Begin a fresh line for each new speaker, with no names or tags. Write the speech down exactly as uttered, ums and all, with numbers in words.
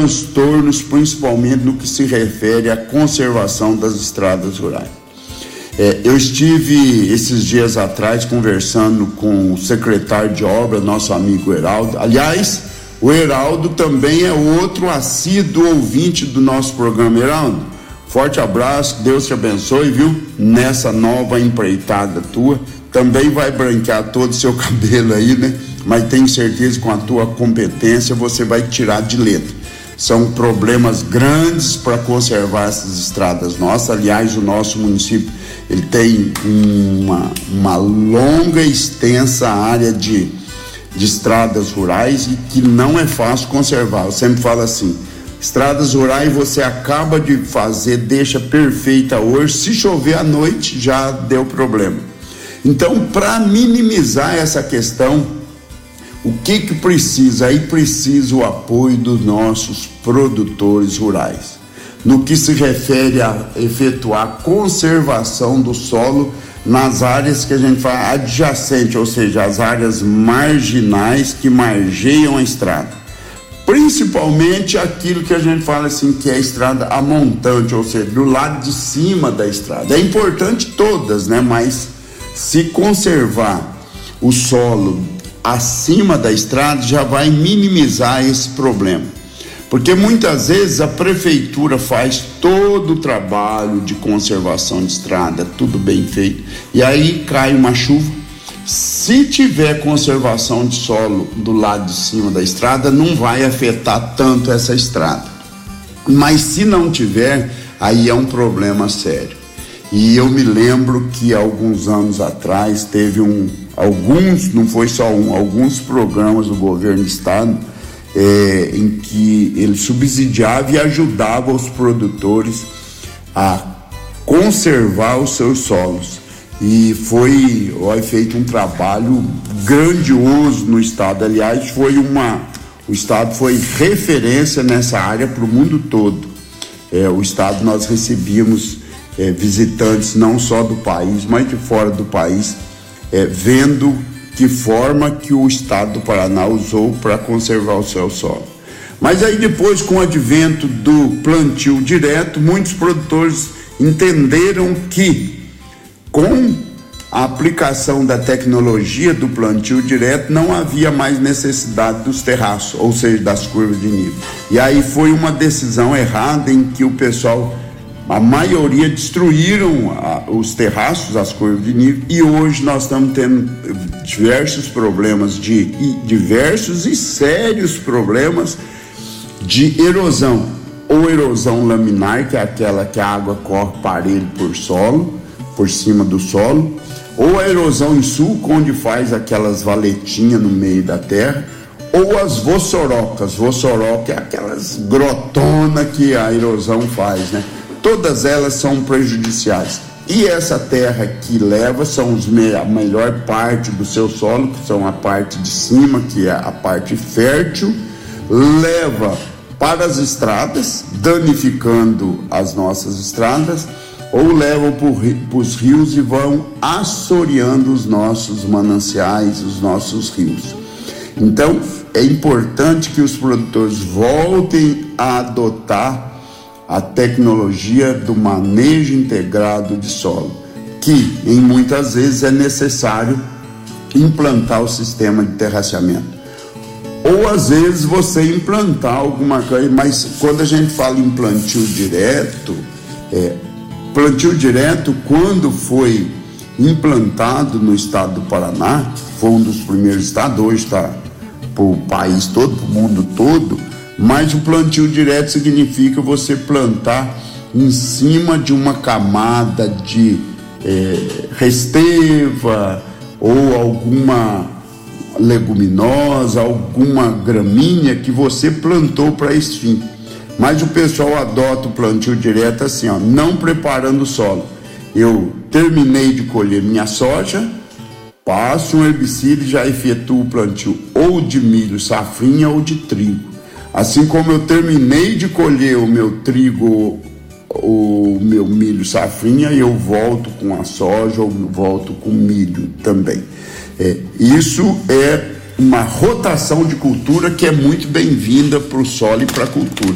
transtornos, principalmente no que se refere à conservação das estradas rurais. É, eu estive esses dias atrás conversando com o secretário de obra, nosso amigo Heraldo. Aliás, o Heraldo também é outro assíduo ouvinte do nosso programa. Heraldo, forte abraço, Deus te abençoe, viu? Nessa nova empreitada tua, também vai branquear todo o seu cabelo aí, né? Mas tenho certeza que com a tua competência você vai tirar de letra. São problemas grandes para conservar essas estradas nossas. Aliás, o nosso município ele tem uma, uma longa e extensa área de, de estradas rurais e que não é fácil conservar. Eu sempre falo assim, estradas rurais você acaba de fazer, deixa perfeita hoje, se chover à noite já deu problema. Então, para minimizar essa questão, o que que precisa? Aí precisa o apoio dos nossos produtores rurais. No que se refere a efetuar conservação do solo nas áreas que a gente fala adjacente, ou seja, as áreas marginais que margeiam a estrada. Principalmente aquilo que a gente fala assim, que é a estrada a montante, ou seja, do lado de cima da estrada. É importante todas, né? Mas se conservar o solo acima da estrada já vai minimizar esse problema, porque muitas vezes a prefeitura faz todo o trabalho de conservação de estrada, tudo bem feito, e aí cai uma chuva, se tiver conservação de solo do lado de cima da estrada, não vai afetar tanto essa estrada, mas se não tiver, aí é um problema sério. E eu me lembro que alguns anos atrás teve um, alguns, não foi só um, alguns programas do governo do estado é, em que ele subsidiava e ajudava os produtores a conservar os seus solos. E foi ó, feito um trabalho grandioso no estado. Aliás, foi uma, o estado foi referência nessa área para o mundo todo. É, o estado nós recebíamos É, visitantes não só do país, mas de fora do país, é, vendo que forma que o estado do Paraná usou para conservar o seu solo. Mas aí depois, com o advento do plantio direto, muitos produtores entenderam que com a aplicação da tecnologia do plantio direto não havia mais necessidade dos terraços, ou seja, das curvas de nível. E aí foi uma decisão errada em que o pessoal, a maioria destruíram a, os terraços, as curvas de nível, e hoje nós estamos tendo diversos problemas de, e diversos e sérios problemas de erosão, ou erosão laminar, que é aquela que a água corre parelho por solo, por cima do solo, ou a erosão em sulco, onde faz aquelas valetinhas no meio da terra, ou as vossorocas. Vossoroca é aquelas grotonas que a erosão faz, né? Todas elas são prejudiciais. E essa terra que leva são os me- a melhor parte do seu solo, que são a parte de cima, que é a parte fértil, leva para as estradas, danificando as nossas estradas, ou levam para os rios e vão assoreando os nossos mananciais, os nossos rios. Então, é importante que os produtores voltem a adotar a tecnologia do manejo integrado de solo, que em muitas vezes é necessário implantar o sistema de terraceamento. Ou às vezes você implantar alguma coisa, mas quando a gente fala em plantio direto, é, plantio direto, quando foi implantado no estado do Paraná, foi um dos primeiros estados, hoje está para o país todo, para o mundo todo, mas o plantio direto significa você plantar em cima de uma camada de é, resteva ou alguma leguminosa, alguma gramínea que você plantou para esse fim. Mas o pessoal adota o plantio direto assim, ó, não preparando o solo. Eu terminei de colher minha soja, passo um herbicida e já efetuo o plantio ou de milho safrinha ou de trigo. Assim como eu terminei de colher o meu trigo, o meu milho safrinha, eu volto com a soja ou volto com milho também. É, isso é uma rotação de cultura que é muito bem-vinda para o solo e para a cultura.